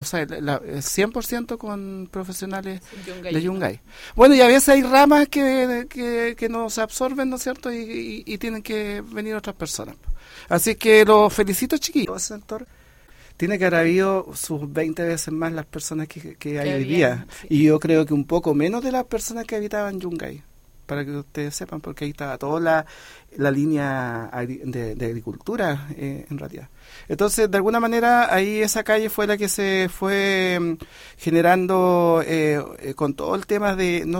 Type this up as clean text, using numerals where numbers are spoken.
sea, 100% con profesionales Yungay. de Yungay. Bueno, y a veces hay ramas que nos absorben, ¿no es cierto? Y tienen que venir otras personas. Así que los felicito, chiquillos. Ese sector tiene que haber habido sus 20 veces más las personas que hay hoy día. Sí. Y yo creo que un poco menos de las personas que habitaban Yungay, para que ustedes sepan, porque ahí estaba toda la línea de agricultura, en realidad. Entonces, de alguna manera, ahí esa calle fue la que se fue generando con todo el tema de... no